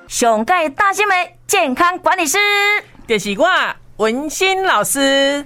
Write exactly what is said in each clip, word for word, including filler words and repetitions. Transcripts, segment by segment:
上届大新闻健康管理师， 就是我文心老师。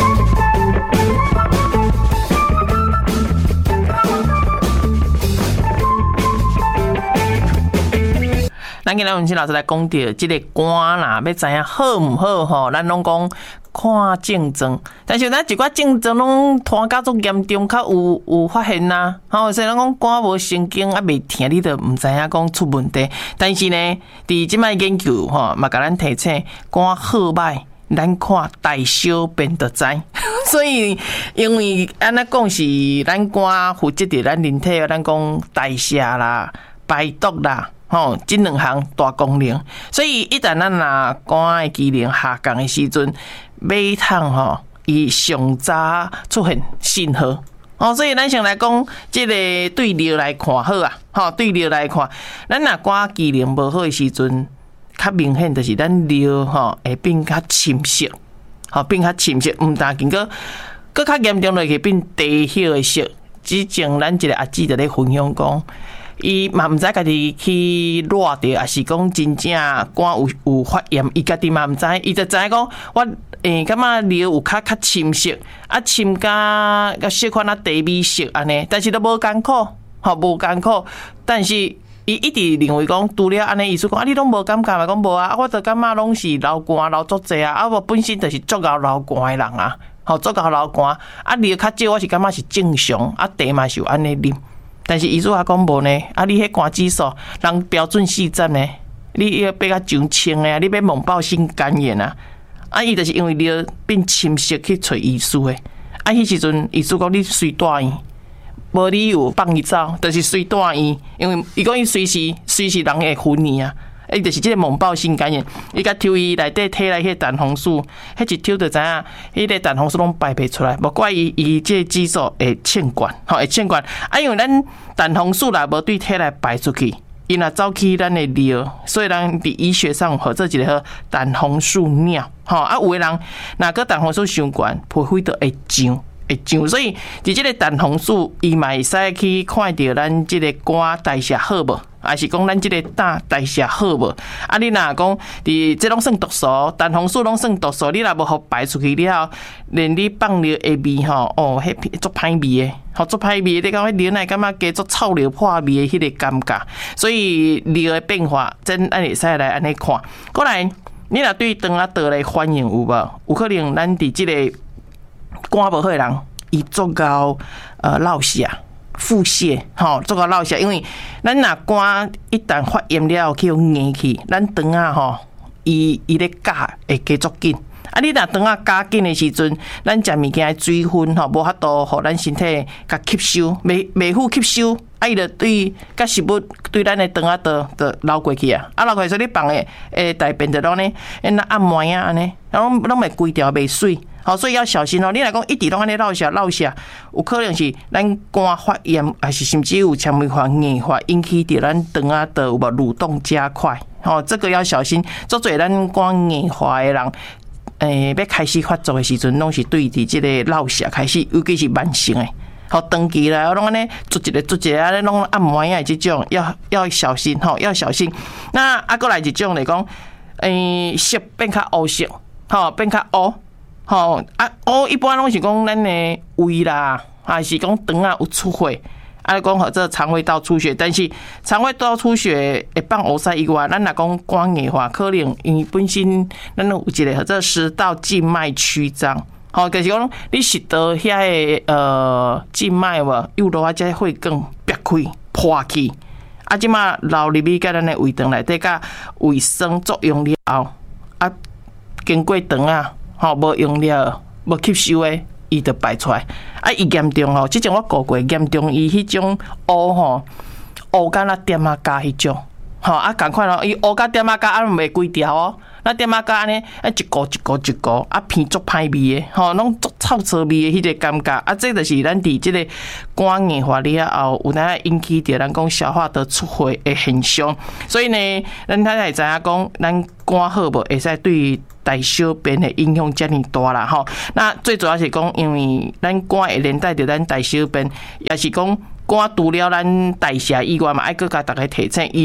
咱今日文心老师来讲到这个肝啦，要知影好唔好吼？咱拢讲看症状，但是咱一寡症状拢拖甲足严重，较有有发现呐。吼，所以咱讲肝无神经啊，袂疼，你都唔知影讲出问题。但是呢，伫即摆研究吼，嘛甲咱提醒肝好歹，咱看大小便就知。所以因为安那讲是咱肝负责伫咱人体，咱讲代谢啦、排毒啦。吼，这两项大功能，所以一旦咱若肝的机能下降的时阵，马桶吼伊上早出现信号。哦，所以咱先来讲，这个对尿来看好啊，吼，对尿来看，咱若肝机能无好的时阵，较明显就是咱尿吼会变较深色，吼变较深色，毋但经过，搁较严重落去变低血的色。之前咱一个阿姊就咧分享讲。伊嘛毋知家己去热着，还是讲真正肝有有发炎，伊家己嘛毋知，伊就知讲我诶，感觉尿有较较深色，啊深甲甲小可啊茶米色安尼，但是都无艰苦，吼无艰苦，但是伊一直认为讲除了安尼，意思讲啊，你拢无感觉嘛？讲无啊，啊我就感觉拢是流汗流足济啊，啊我本身就是足够流汗的人啊，吼足够流汗，啊尿较少，我是感觉是正常，啊茶嘛是有安尼啉。但是医生也讲无呢，啊！你迄肝指数，人标准四十呢，你要变较上千的，你要猛爆性肝炎啊！啊，伊就是因为尿变深色去找医师的，啊，迄时阵医师讲你随住院，无理由放伊走，就是随住院，因为伊讲伊随时随时人会昏去啊。伊就是即个猛爆性肝炎，伊甲抽伊内底体内迄胆红素，迄一抽就知影，迄个胆红素拢排袂出来，无怪伊伊即个指数会欠管，吼会欠管。啊，因为咱胆红素若无对体内排出去，伊若走去咱的尿，所以咱伫医学上或者一个胆红素尿，吼啊有的人若个胆红素伤悬，皮肤就会痒。会痒，所以伫即个胆红素，伊嘛会使去看到咱即个肝代谢好无，还是讲咱即个胆代谢好无？啊，你若讲伫即拢算毒素，胆红素拢算毒素，你若无互排出去了后，连你放尿的味吼，哦，迄足歹味的，吼足歹味的，你讲迄尿内感觉加足臭尿破味的迄个感觉，所以尿的变化，真咱会使来安尼看。过来，你若对肠仔道的反应有无？有可能咱伫即个。肝无好的人，伊足够呃落泻、腹泻，吼足够落泻，因为咱若肝一旦发炎了后，去互硬去，咱肠仔吼，伊伊咧加会加足紧。啊，你若肠仔加紧的时阵，咱食物件的水分吼，无法度互咱身体甲吸收，袂袂好吸收，啊，伊就对甲食物对咱的肠仔道就流过去啊，啊流过去，所以你放的诶大便就拢呢，那按摩啊安尼，拢拢袂规条袂水。好，所以要小心哦。你来讲一直拢安尼落下落下，有可能是咱肝发炎，还是甚至有纤维化硬化引起的咱肠仔道有无蠕动加快？好，这个要小心。做做咱肝硬化的人，诶、欸，要开始发作的时阵，拢是对伫这个落下开始，尤其是慢性的。好，长期来拢安尼做一个做一个安尼拢按摩啊，这种要要小心吼，要小心。那啊，过来一种来讲，诶、欸，色变较乌色，吼，变较乌。吼啊，乌一般拢是讲咱的胃啦，还是讲肠啊有出血，啊讲或者肠胃道出血，但是肠胃道出血会放乌塞以外，咱若讲肝硬化，可能因为本身咱有一个或者食道静脉曲张，吼，就是讲你食道遐个呃静脉无右路啊，即血管裂开破去，啊，即马流入去甲咱的胃肠内底，甲胃酸作用了后，啊，经过肠啊。吼，无用了，无吸收诶，伊就排出来。啊，伊严重吼，之前我讲过，严重伊迄种乌吼，乌敢若点仔加迄种，吼啊，共款咯，伊乌甲点仔加啊，袂规条哦。那点仔加安尼，啊一股一股一股，啊偏足歹味诶，吼，拢足臭臭味诶迄个感觉。啊，这就是咱伫即个肝硬化了后，有哪引起着咱讲消化道出血诶现象。所以呢，咱才会知影讲，咱肝好无，会使对大小便的影响遮尔大啦吼。那最主要是讲，因为咱肝会连带着咱大小便，也是讲肝除了咱代谢以外嘛，爱搁甲大家提醒，伊可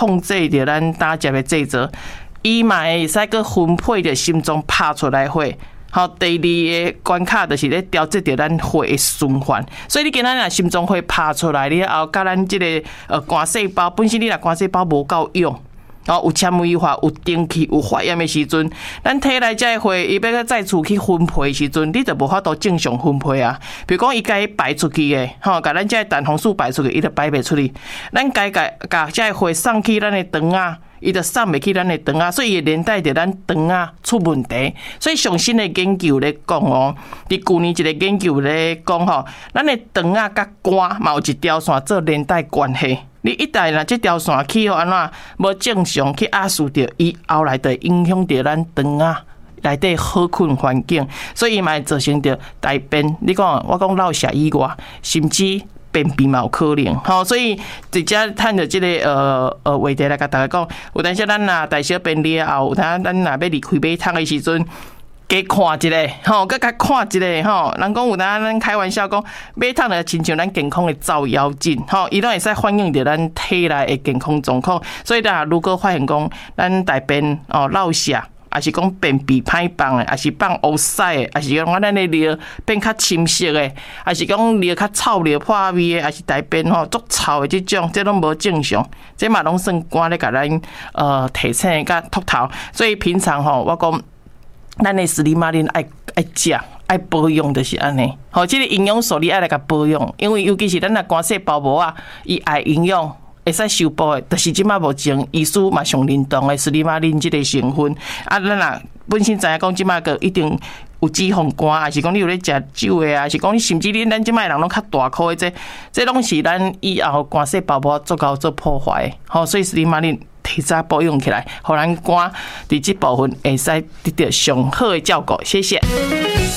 控制着咱胆汁的制造，伊嘛会使个分配着心脏拍出来血。好，第二个关卡就是咧调节着咱血的循环，所以你今仔若心脏血拍出来了后，甲咱即个呃肝细胞本身你若肝细胞无够用。哦，有纤维化、有丁气、有发炎的时阵，咱体内这血伊要再次去分配的时阵，你就无法度正常分配啊。比如讲，伊该排出去的，吼，甲咱这蛋黄素排出去，伊就排袂出去。咱该甲甲这血送去咱的肠啊，伊就送袂去咱的肠啊，所以伊连带着咱肠啊出问题。所以上新的研究咧讲哦，伫去年一个研究咧讲吼，咱的肠啊甲肝嘛有一条线做连带关系。你一旦若这条线去互安怎无正常去压缩着，伊后来就影响着咱肠啊内底好菌环境，所以伊嘛会造成着大便。你讲我讲落泻以外，甚至便秘嘛有可能。吼，所以直接趁着即个呃呃话题来甲大家讲，有当时咱若大小便了后，有当咱若要离开马桶的时阵。加看一下，吼，搁加看一下，吼。人讲有当咱开玩笑讲，马桶就亲像咱健康的照妖镜，吼，伊拢会使反映着咱体内的健康状况。所以啦，如果发现讲咱大便哦落泻，还是讲便秘歹放的，还是放乌屎的，还是讲咱的尿变较深色的，还是讲尿较臭尿破味的，还是大便吼足臭的这种，这拢无正常，这嘛拢算肝咧甲咱呃提醒甲秃头。所以平常吼，我讲。咱的斯里马林爱爱食爱保养，就是安尼。吼，即个营养素你爱来甲保养，因为尤其是咱若肝细胞无啊，伊爱营养会使修补的，就是即马目前医师嘛上认同的斯里马林即个成分。啊，咱若本身知影讲即马个一定有脂肪肝，还是讲你有咧食酒的啊，还是讲你甚至你咱即摆人拢较大颗的，这这拢是咱以后肝细胞无足够做破坏的。吼，所以斯里马林。提早保养起来，互咱肝伫即部分会使得到上好的照顾。谢谢。